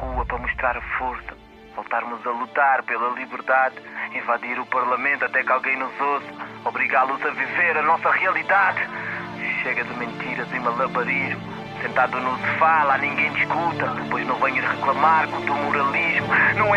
rua para mostrar a força. Voltarmos a lutar pela liberdade, invadir o Parlamento até que alguém nos ouça, obrigá-los a viver a nossa realidade. Chega de mentiras e malabarismo, sentado no sofá lá ninguém discuta, depois não venhas reclamar com o teu moralismo. Não